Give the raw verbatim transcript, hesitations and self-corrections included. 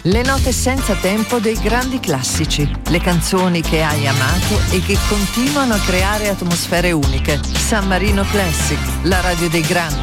Le note senza tempo dei grandi classici, le canzoni che hai amato e che continuano a creare atmosfere uniche. San Marino Classic, la radio dei grandi.